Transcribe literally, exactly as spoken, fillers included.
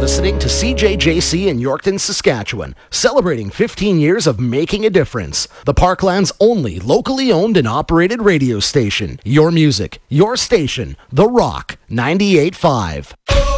listening to C J J C in Yorkton, Saskatchewan, celebrating fifteen years of making a difference. The Parkland's only locally owned and operated radio station. Your music, your station, The Rock ninety-eight point five.